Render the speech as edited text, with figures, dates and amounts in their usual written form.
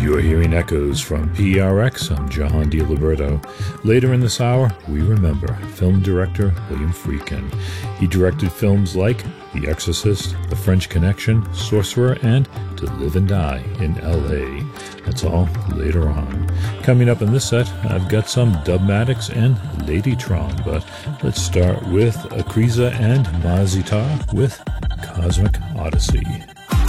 You're hearing echoes from PRX. I'm John DiLiberto. Later in this hour, we remember film director William Friedkin. He directed films like The Exorcist, The French Connection, Sorcerer, and To Live and Die in L.A. That's all later on. Coming up in this set, I've got some Dubmatics and Ladytron, but let's start with Akriza and Mazita with Cosmic Odyssey.